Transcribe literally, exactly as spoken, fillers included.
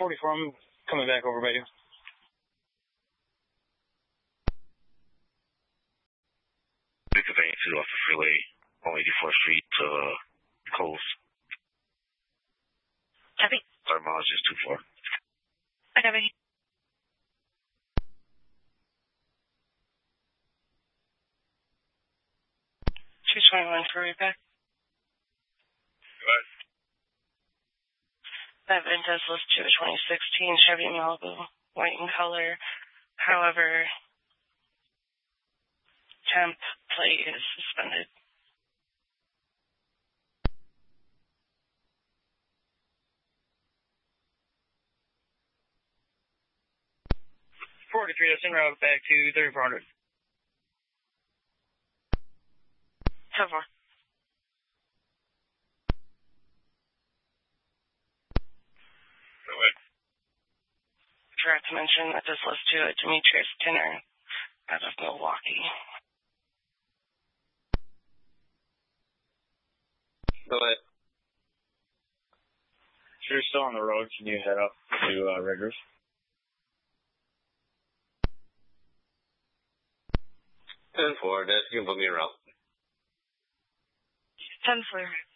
forty-four, I'm coming back over by you. Big conveyance two off the freeway on eighty-fourth Street to uh, Coles. Copy. Third mileage is two four. I copy. two twenty-one for repack. Right. That VIN does list to a twenty sixteen Chevy Malibu, white in color. However, temp plate is suspended. forty-three, that's en route back to thirty-four hundred. So far. Right. Forgot to mention that this list to a Demetrius Tinner out of Milwaukee. Go ahead. If you're still on the road, can you head up to uh, Riggers? ten four, that's you can put me around. ten four.